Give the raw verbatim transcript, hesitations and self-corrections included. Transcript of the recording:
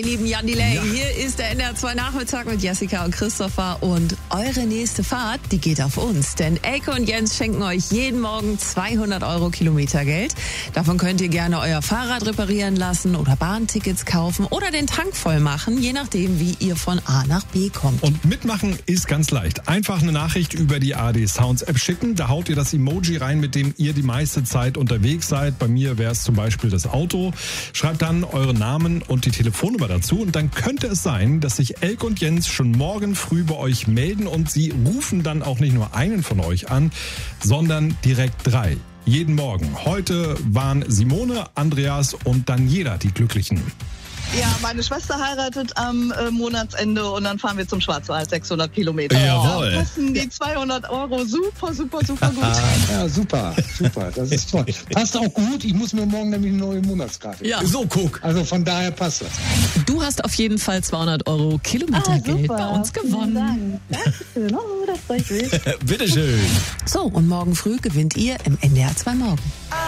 Ihr lieben Jan Delay, Ja. hier ist der N D R zwei Nachmittag mit Jessica und Christopher und eure nächste Fahrt, die geht auf uns, denn Elke und Jens schenken euch jeden Morgen zweihundert Euro Kilometergeld. Davon könnt ihr gerne euer Fahrrad reparieren lassen oder Bahntickets kaufen oder den Tank voll machen, je nachdem, wie ihr von A nach B kommt. Und mitmachen ist ganz leicht. Einfach eine Nachricht über die A D Sounds App schicken. Da haut ihr das Emoji rein, mit dem ihr die meiste Zeit unterwegs seid. Bei mir wäre es zum Beispiel das Auto. Schreibt dann euren Namen und die Telefonnummer dazu. Und dann könnte es sein, dass sich Elke und Jens schon morgen früh bei euch melden. Und sie rufen dann auch nicht nur einen von euch an, sondern direkt drei. Jeden Morgen. Heute waren Simone, Andreas und Daniela die Glücklichen. Ja, meine Schwester heiratet am äh, Monatsende und dann fahren wir zum Schwarzwald, sechshundert Kilometer. Jawohl. Da passen die zweihundert Euro super, super, super gut. Ja, super, super, das ist toll. Passt auch gut, ich muss mir morgen nämlich eine neue Monatskarte. Ja. So, guck. Also von daher passt das. Du hast auf jeden Fall zweihundert Euro Kilometergeld bei uns gewonnen. Dankeschön, oh, das freut mich. Bitteschön. So, und morgen früh gewinnt ihr im N D R zwei Morgen.